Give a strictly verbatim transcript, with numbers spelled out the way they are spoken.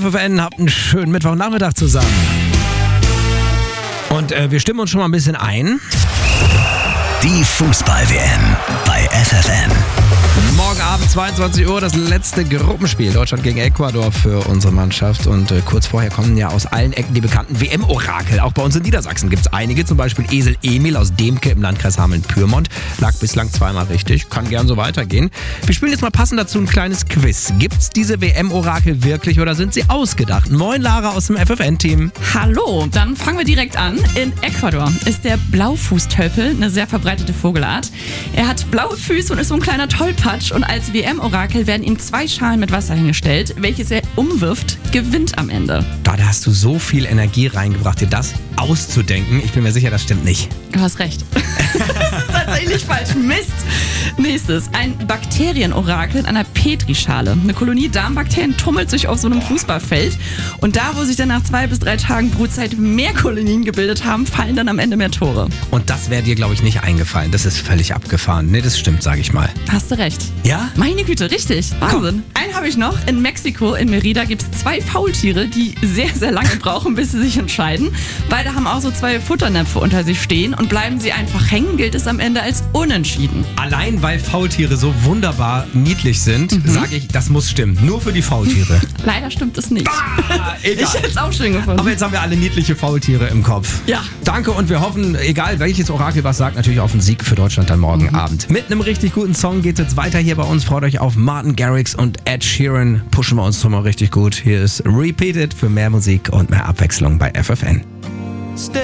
F F N, habt einen schönen Mittwochnachmittag zusammen. Und äh, wir stimmen uns schon mal ein bisschen ein. Die Fußball-W M bei F F N. Morgen Abend zweiundzwanzig Uhr das letzte Gruppenspiel. Deutschland gegen Ecuador für unsere Mannschaft. Und äh, kurz vorher kommen ja aus allen Ecken die bekannten W M-Orakel. Auch bei uns in Niedersachsen gibt es einige. Zum Beispiel Esel Emil aus Demke im Landkreis Hameln-Pyrmont. Lag bislang zweimal richtig. Kann gern so weitergehen. Wir spielen jetzt mal passend dazu ein kleines Quiz. Gibt's diese W M-Orakel wirklich oder sind sie ausgedacht? Moin Lara aus dem F F N-Team. Hallo, dann fangen wir direkt an. In Ecuador ist der Blaufußtölpel eine sehr verbreitete Vogelart. Er hat blaue Füße und ist so ein kleiner Tollpatsch. Und als W M-Orakel werden ihm zwei Schalen mit Wasser hingestellt. Welches er umwirft, gewinnt am Ende. Da, da hast du so viel Energie reingebracht, dir das auszudenken. Ich bin mir sicher, das stimmt nicht. Du hast recht. Das ist tatsächlich falsch. Mist. Nächstes. Ein Bakterienorakel in einer Petrischale. Eine Kolonie Darmbakterien tummelt sich auf so einem Fußballfeld. Und da, wo sich dann nach zwei bis drei Tagen Brutzeit mehr Kolonien gebildet haben, fallen dann am Ende mehr Tore. Und das wäre dir, glaube ich, nicht eingefallen. Das ist völlig abgefahren. Nee, das stimmt, sage ich mal. Hast du recht. Ja? Meine Güte, richtig. Wahnsinn. Einen habe ich noch. In Mexiko, in Merida, gibt es zwei Faultiere, die sehr, sehr lange brauchen, bis sie sich entscheiden. Beide haben auch so zwei Futternäpfe unter sich stehen. Und bleiben sie einfach hängen, gilt es am Ende als unentschieden. Allein weil Faultiere so wunderbar niedlich sind, mhm. sage ich, das muss stimmen. Nur für die Faultiere. Leider stimmt es nicht. Ah, ich hätte es auch schön gefunden. Aber jetzt haben wir alle niedliche Faultiere im Kopf. Ja. Danke und wir hoffen, egal welches Orakel was sagt, natürlich auf einen Sieg für Deutschland dann morgen mhm. Abend. Mit einem richtig guten Song geht es jetzt weiter hier bei uns. Freut euch auf Martin Garrix und Ed Sheeran. Pushen wir uns schon mal richtig gut. Hier ist Repeated für mehr Musik und mehr Abwechslung bei F F N.